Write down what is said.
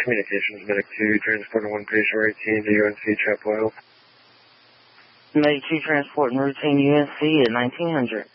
Communications, Medic 2, transporting one patient routine to UNC Chapel Hill. Medic 2, transporting routine UNC at 1900.